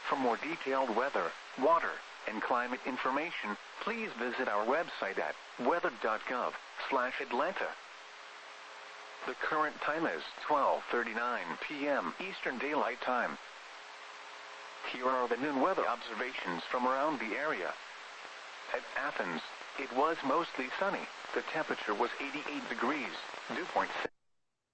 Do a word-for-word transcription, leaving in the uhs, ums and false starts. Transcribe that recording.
For more detailed weather, water, and climate information, please visit our website at weather dot gov slash Atlanta. The current time is twelve thirty-nine p m Eastern Daylight Time. Here are the noon weather observations from around the area. At Athens, it was mostly sunny. The temperature was eighty-eight degrees, dew point six.